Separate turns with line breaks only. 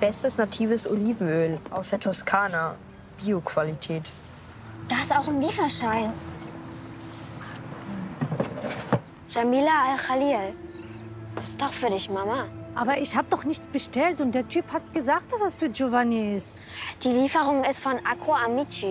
Bestes natives Olivenöl aus der Toskana. Bio-Qualität.
Da ist auch ein Lieferschein. Jamila Al-Khalil. Das ist doch für dich, Mama.
Aber ich habe doch nichts bestellt und der Typ hat's gesagt, dass das für Giovanni ist.
Die Lieferung ist von Agro Amici.